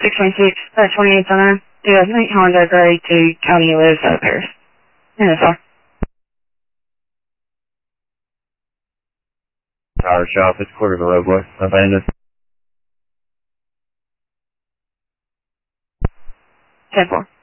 626, 2809. Do a St. Honda grade to County Lives Paris. Yes, sir. Tire shop, it's quarter of the roadway. Abandoned. 10-4.